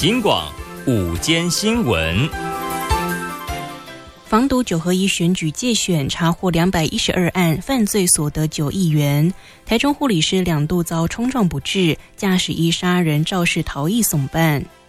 警广午间新闻。 防毒9合1选举介选查获212案，犯罪所得9亿元。台中护理师2度遭冲撞不治，驾驶1杀人肇事逃逸送办。